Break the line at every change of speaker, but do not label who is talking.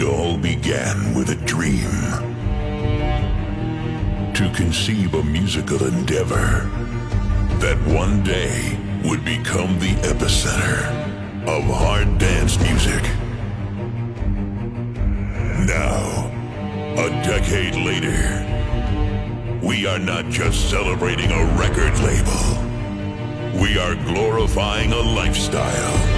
all began with a dream. To conceive a musical endeavor that one day would become the epicenter of hard dance music. Now, a decade later, we are not just celebrating a record label. We are glorifying a lifestyle.